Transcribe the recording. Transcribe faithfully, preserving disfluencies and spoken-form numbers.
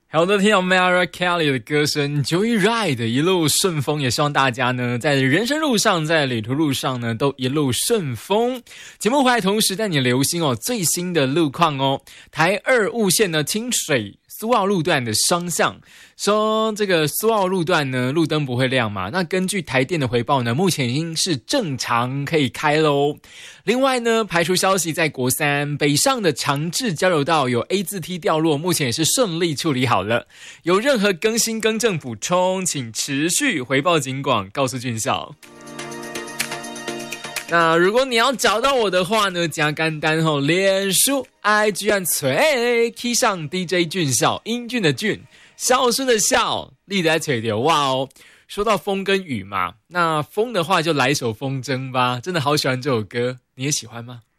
好的，听到 Mariah Carey 的歌声 Joyride 一路顺风，也希望大家呢在人生路上，在旅途路上呢都一路顺风。节目回来同时带你留心哦最新的路况哦。台二雾线呢清水苏澳路段的双向，说这个苏澳路段呢路灯不会亮嘛，那根据台电的回报呢，目前已经是正常可以开咯。另外呢，排除消息，在国三北上的长治交流道有 A 字梯掉落，目前也是顺利处理好了。有任何更新更正补充，请持续回报警广，告诉军校。那如果你要找到我的话呢，加简单吼，脸书 I G 按锤 key 上 D J 俊孝，英俊的俊，孝顺的孝，立在锤的哇哦。说到风跟雨嘛，那风的话就来一首风筝吧，真的好喜欢这首歌，你也喜欢吗？